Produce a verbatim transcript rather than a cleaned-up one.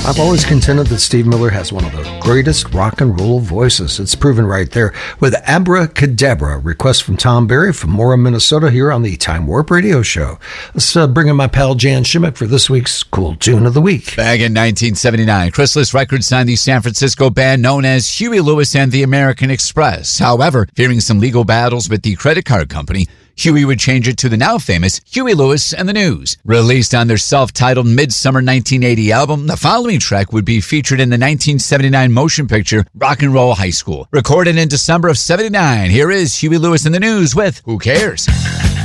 I've always contended that Steve Miller has one of the greatest rock and roll voices. It's proven right there with Abracadabra, request from Tom Berry from Mora, Minnesota, here on the Time Warp Radio Show. Let's uh, bring in my pal Jan Schimmick for this week's Cool Tune of the Week. Back in nineteen seventy-nine, Chrysalis Records signed the San Francisco band known as Huey Lewis and the American Express. However, fearing some legal battles with the credit card company, Huey would change it to the now famous Huey Lewis and the News. Released on their self-titled Midsummer nineteen eighty album, the following track would be featured in the nineteen seventy-nine motion picture Rock and Roll High School. Recorded in December of seventy-nine, here is Huey Lewis and the News with Who Cares?